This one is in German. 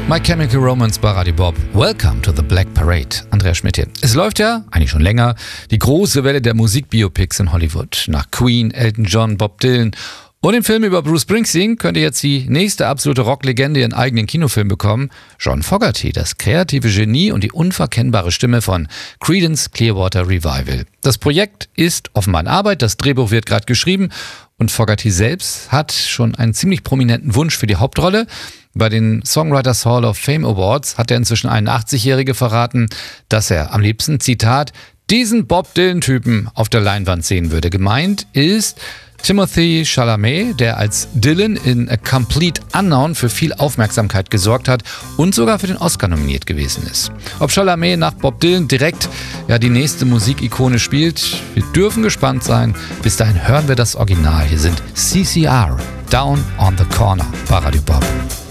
My Chemical Romance bei Radio Bob. Welcome to the Black Parade. Andreas Schmidt hier. Es läuft ja, eigentlich schon länger, die große Welle der Musikbiopics in Hollywood. Nach Queen, Elton John, Bob Dylan und dem Film über Bruce Springsteen könnte jetzt die nächste absolute Rocklegende ihren eigenen Kinofilm bekommen. John Fogerty, das kreative Genie und die unverkennbare Stimme von Creedence Clearwater Revival. Das Projekt ist offenbar in Arbeit, das Drehbuch wird gerade geschrieben und Fogerty selbst hat schon einen ziemlich prominenten Wunsch für die Hauptrolle. Bei den Songwriters Hall of Fame Awards hat der inzwischen 81-Jährige verraten, dass er am liebsten, Zitat, diesen Bob Dylan-Typen auf der Leinwand sehen würde. Gemeint ist Timothée Chalamet, der als Dylan in A Complete Unknown für viel Aufmerksamkeit gesorgt hat und sogar für den Oscar nominiert gewesen ist. Ob Chalamet nach Bob Dylan direkt die nächste Musikikone spielt, wir dürfen gespannt sein. Bis dahin hören wir das Original. Hier sind CCR, Down on the Corner bei Radio Bob.